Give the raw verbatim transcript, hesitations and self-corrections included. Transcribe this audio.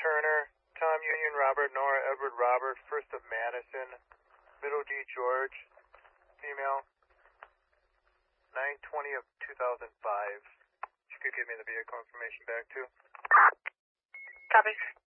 Turner, Tom Union Robert, Nora Edward Robert, first of Madison, middle D George, female, nine twenty of two thousand five. You could give me the vehicle information back too. Copy.